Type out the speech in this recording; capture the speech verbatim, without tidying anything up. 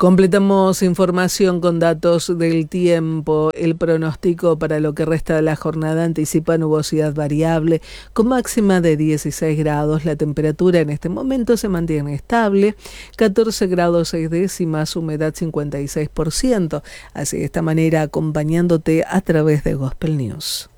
Completamos información con datos del tiempo. El pronóstico para lo que resta de la jornada anticipa nubosidad variable con máxima de dieciséis grados. La temperatura en este momento se mantiene estable, catorce grados seis décimas, humedad cincuenta y seis por ciento. Así de esta manera acompañándote a través de Gospel News.